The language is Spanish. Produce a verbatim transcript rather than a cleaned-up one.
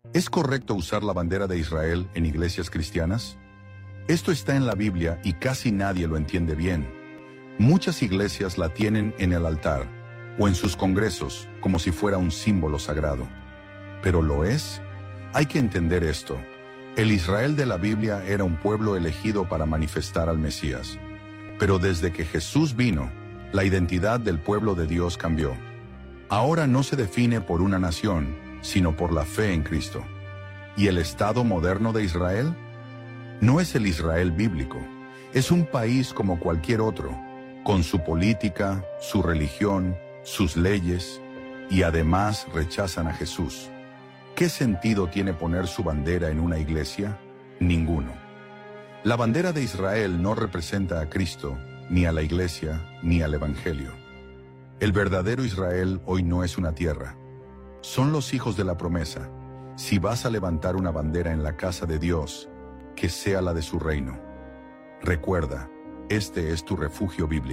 ¿Es correcto usar la bandera de Israel en iglesias cristianas? Esto está en la Biblia y casi nadie lo entiende bien. Muchas iglesias la tienen en el altar o en sus congresos como si fuera un símbolo sagrado. ¿Pero lo es? Hay que entender esto. El Israel de la Biblia era un pueblo elegido para manifestar al Mesías. Pero desde que Jesús vino, la identidad del pueblo de Dios cambió. Ahora no se define por una nación, sino por la fe en Cristo. ¿Y el Estado moderno de Israel? No es el Israel bíblico. Es un país como cualquier otro, con su política, su religión, sus leyes, y además rechazan a Jesús. ¿Qué sentido tiene poner su bandera en una iglesia? Ninguno. La bandera de Israel no representa a Cristo, ni a la iglesia, ni al Evangelio. El verdadero Israel hoy no es una tierra. Son los hijos de la promesa. Si vas a levantar una bandera en la casa de Dios, que sea la de su reino. Recuerda, este es tu refugio bíblico.